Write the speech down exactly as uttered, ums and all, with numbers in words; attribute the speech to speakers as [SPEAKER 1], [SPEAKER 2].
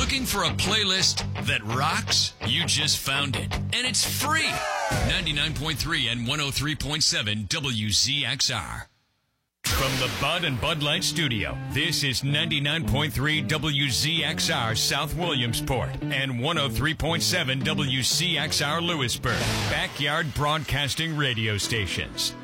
[SPEAKER 1] Looking for a playlist that rocks? You just found it. And it's free. ninety-nine point three and one oh three point seven W Z X R. From the Bud and Bud Light Studio, this is ninety-nine point three W Z X R South Williamsport and one oh three point seven W C X R Lewisburg, backyard broadcasting radio stations.